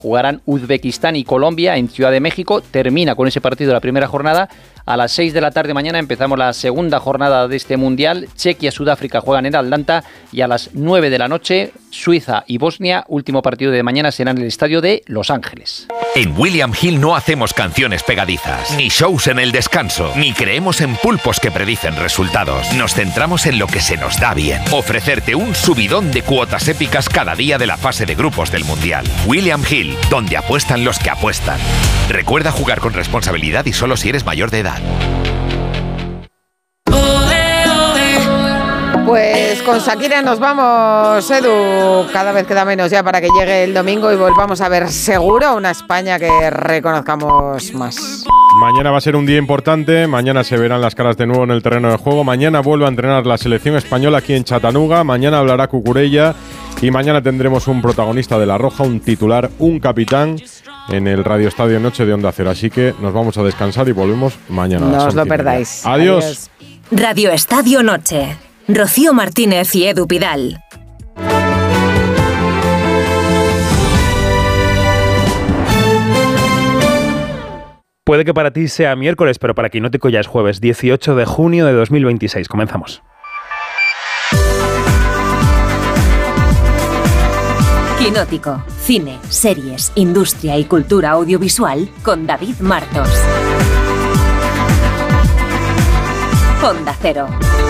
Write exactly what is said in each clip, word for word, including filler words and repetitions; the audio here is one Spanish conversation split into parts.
Jugarán Uzbekistán y Colombia en Ciudad de México. Termina con ese partido la primera jornada. A las seis de la tarde mañana empezamos la segunda jornada de este Mundial. Chequia y Sudáfrica juegan en Atlanta. Y a las nueve de la noche, Suiza y Bosnia, último partido de mañana, será en el estadio de Los Ángeles. En William Hill no hacemos canciones pegadizas, ni shows en el descanso, ni creemos en pulpos que predicen resultados. Nos centramos en lo que se nos da bien. Ofrecerte un subidón de cuotas épicas cada día de la fase de grupos del Mundial. William Hill, donde apuestan los que apuestan. Recuerda jugar con responsabilidad y solo si eres mayor de edad. Pues con Shakira nos vamos, Edu. Cada vez queda menos ya para que llegue el domingo y volvamos a ver seguro una España que reconozcamos más. Mañana va a ser un día importante, mañana se verán las caras de nuevo en el terreno de juego, mañana vuelve a entrenar la selección española aquí en Chattanooga, mañana hablará Cucurella y mañana tendremos un protagonista de La Roja, un titular, un capitán en el Radio Estadio Noche de Onda Cero. Así que nos vamos a descansar y volvemos mañana. No os lo perdáis. Adiós. Adiós. Radio Estadio Noche. Rocío Martínez y Edu Pidal. Puede que para ti sea miércoles, pero para Quinótico ya es jueves, dieciocho de junio de dos mil veintiséis. Comenzamos. Quinótico. Cine, series, industria y cultura audiovisual con David Martos. Onda Cero.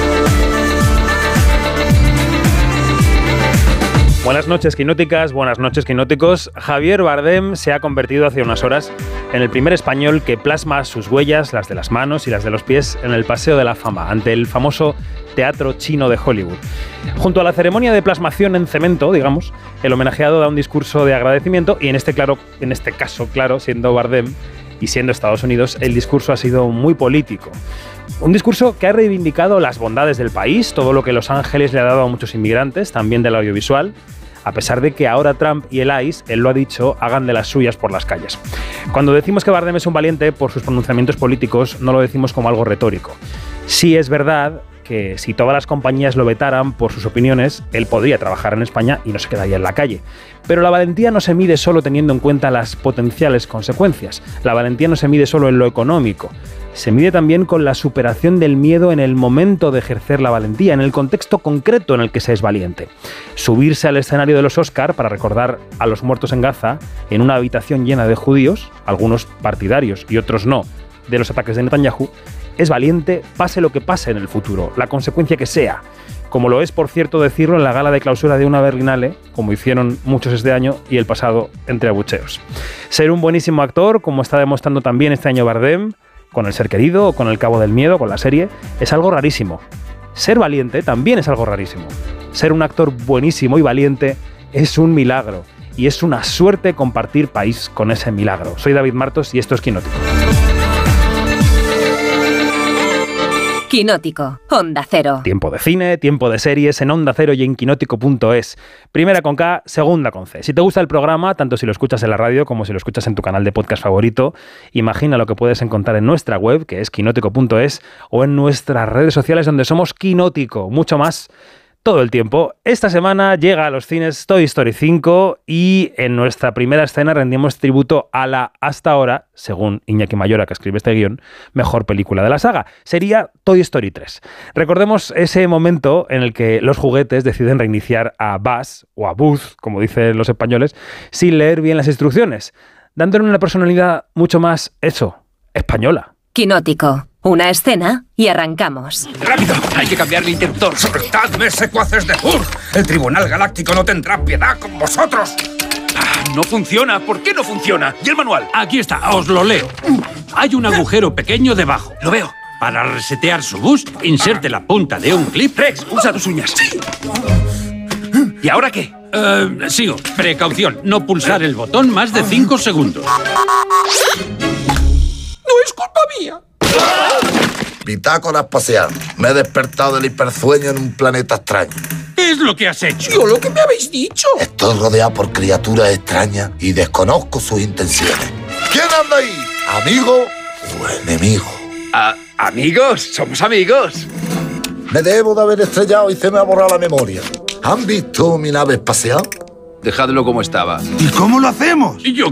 Buenas noches, quinóticas, buenas noches, quinóticos. Javier Bardem se ha convertido hace unas horas en el primer español que plasma sus huellas, las de las manos y las de los pies, en el Paseo de la Fama, ante el famoso Teatro Chino de Hollywood. Junto a la ceremonia de plasmación en cemento, digamos, el homenajeado da un discurso de agradecimiento y en este, claro, en este caso, claro, siendo Bardem y siendo Estados Unidos, el discurso ha sido muy político. Un discurso que ha reivindicado las bondades del país, todo lo que Los Ángeles le ha dado a muchos inmigrantes, también del audiovisual, a pesar de que ahora Trump y el I C E, él lo ha dicho, hagan de las suyas por las calles. Cuando decimos que Bardem es un valiente por sus pronunciamientos políticos, no lo decimos como algo retórico. Sí es verdad que si todas las compañías lo vetaran por sus opiniones, él podría trabajar en España y no se quedaría en la calle. Pero la valentía no se mide solo teniendo en cuenta las potenciales consecuencias. La valentía no se mide solo en lo económico. Se mide también con la superación del miedo en el momento de ejercer la valentía, en el contexto concreto en el que se es valiente. Subirse al escenario de los Oscar para recordar a los muertos en Gaza en una habitación llena de judíos, algunos partidarios y otros no, de los ataques de Netanyahu, es valiente, pase lo que pase en el futuro, la consecuencia que sea. Como lo es, por cierto, decirlo en la gala de clausura de una Berlinale, como hicieron muchos este año y el pasado entre abucheos. Ser un buenísimo actor, como está demostrando también este año Bardem, con El ser querido o con El cabo del miedo, con la serie, es algo rarísimo. Ser valiente también es algo rarísimo. Ser un actor buenísimo y valiente es un milagro. Y es una suerte compartir país con ese milagro. Soy David Martos y esto es Quinótico. Quinótico, Onda Cero. Tiempo de cine, tiempo de series en Onda Cero y en quinótico punto es. Primera con K, segunda con C. Si te gusta el programa, tanto si lo escuchas en la radio como si lo escuchas en tu canal de podcast favorito, imagina lo que puedes encontrar en nuestra web, que es quinótico punto es, o en nuestras redes sociales donde somos Quinótico. Mucho más todo el tiempo. Esta semana llega a los cines Toy Story cinco y en nuestra primera escena rendimos tributo a la, hasta ahora, según Iñaki Mayora, que escribe este guión, mejor película de la saga. Sería Toy Story tres. Recordemos ese momento en el que los juguetes deciden reiniciar a Buzz, o a Buzz, como dicen los españoles, sin leer bien las instrucciones, dándole una personalidad mucho más, eso, española. Quinótico. Una escena y arrancamos. ¡Rápido! Hay que cambiar el interruptor. ¡Soltadme, secuaces de Hur! El Tribunal Galáctico no tendrá piedad con vosotros. Ah, no funciona. ¿Por qué no funciona? ¿Y el manual? Aquí está, os lo leo. Hay un agujero pequeño debajo. Lo veo. Para resetear su bus, inserte la punta de un clip. Rex, usa tus uñas. ¿Y ahora qué? Uh, sigo. Precaución, no pulsar el botón más de cinco segundos. No es culpa mía. Bitácora espacial. Me he despertado del hipersueño en un planeta extraño. ¿Qué es lo que has hecho? Yo lo que me habéis dicho. Estoy rodeado por criaturas extrañas y desconozco sus intenciones. ¿Quién anda ahí? ¿Amigo o enemigo? Uh, ¿Amigos? Somos amigos. Me debo de haber estrellado y se me ha borrado la memoria. ¿Han visto mi nave espacial? Dejadlo como estaba. ¿Y cómo lo hacemos? Y yo